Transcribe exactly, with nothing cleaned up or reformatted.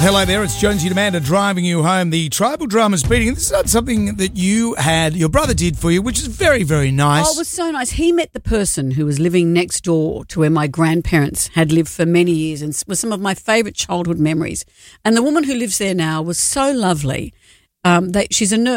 Hello there, it's Jonesy and Amanda driving you home. The tribal drum is beating. This is not something that you had, your brother did for you, which is very, very nice. Oh, it was so nice. He met the person who was living next door to where my grandparents had lived for many years and was some of my favourite childhood memories. And the woman who lives there now was so lovely. Um, they, she's a nurse.